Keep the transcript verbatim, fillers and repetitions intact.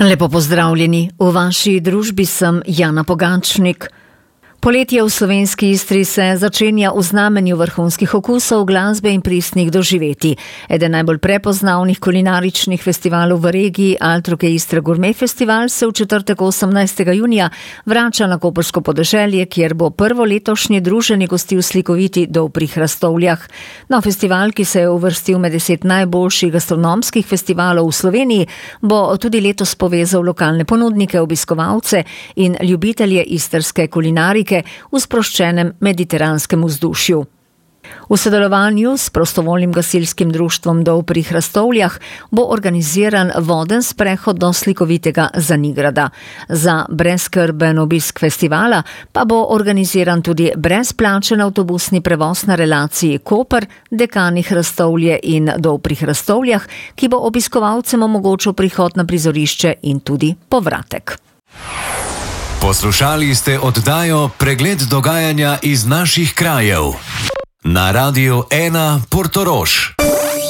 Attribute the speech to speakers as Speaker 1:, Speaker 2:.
Speaker 1: Lepo pozdravljeni, v vaši družbi sem Jana Pogačnik. Poletje v slovenski Istri se začenja v znamenju vrhunskih okusov, glasbe in pristnih doživetij. Eden najbolj prepoznavnih kulinaričnih festivalov v regiji, Altruke Istra Gourmet Festival, se v četrtek osemnajstega junija vrača na koprsko podeželje, kjer bo prvo letošnje druženje gostil slikoviti Dol pri Hrastovljah. Na festival, ki se je uvrstil med deset najboljših gastronomskih festivalov v Sloveniji, bo tudi letos povezal lokalne ponudnike, obiskovalce in ljubitelje istrske kulinarike v sproščenem mediteranskem vzdušju. V sodelovanju s prostovoljnim gasilskim društvom Dol pri Hrastovljah bo organiziran voden sprehod do slikovitega Zanigrada. Za brezskrben obisk festivala pa bo organiziran tudi brezplačen avtobusni prevoz na relaciji Koper, Dekani Hrastovlje in Dol pri Hrastovljah, ki bo obiskovalcem omogočil prihod na prizorišče in tudi povratek.
Speaker 2: Poslušali ste oddajo Pregled dogajanja iz naših krajev na Radiu ena Portorož.